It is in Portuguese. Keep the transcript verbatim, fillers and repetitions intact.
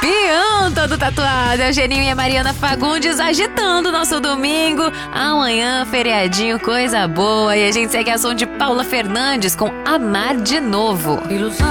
Peão todo tatuado. É o Geninho e a Mariana Fagundes agitando nosso domingo. Amanhã, feriadinho, coisa boa. E a gente segue a som de Paula Fernandes com Amar de Novo.